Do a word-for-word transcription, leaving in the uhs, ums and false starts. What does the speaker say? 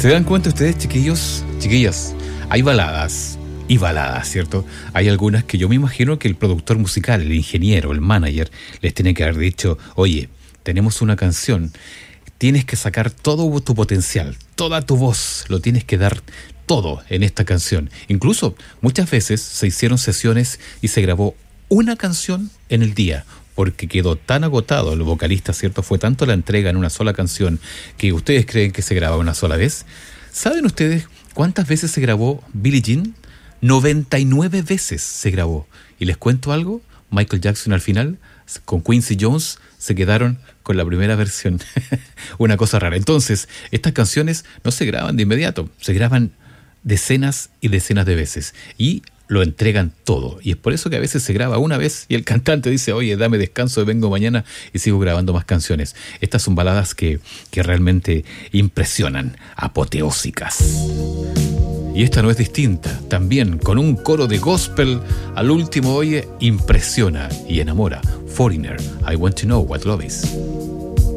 ¿Se dan cuenta ustedes, chiquillos, chiquillas? Hay baladas y baladas, ¿cierto? Hay algunas que yo me imagino que el productor musical, el ingeniero, el manager, les tiene que haber dicho: oye, tenemos una canción, tienes que sacar todo tu potencial, toda tu voz, lo tienes que dar todo en esta canción. Incluso muchas veces se hicieron sesiones y se grabó una canción en el día, porque quedó tan agotado el vocalista, ¿cierto? Fue tanto la entrega en una sola canción que ustedes creen que se grababa una sola vez. ¿Saben ustedes cuántas veces se grabó Billie Jean? noventa y nueve veces se grabó. Y les cuento algo, Michael Jackson al final, con Quincy Jones, se quedaron con la primera versión. Una cosa rara. Entonces, estas canciones no se graban de inmediato, se graban decenas y decenas de veces. Y lo entregan todo. Y es por eso que a veces se graba una vez y el cantante dice: oye, dame descanso, vengo mañana y sigo grabando más canciones. Estas son baladas que, que realmente impresionan, apoteósicas. Y esta no es distinta. También con un coro de gospel, al último, oye, impresiona y enamora. Foreigner, I Want to Know What Love Is.